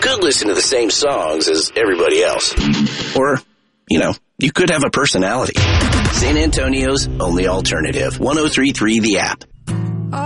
could listen to the same songs as everybody else. Or, you could have a personality. San Antonio's only alternative. 103.3 The App.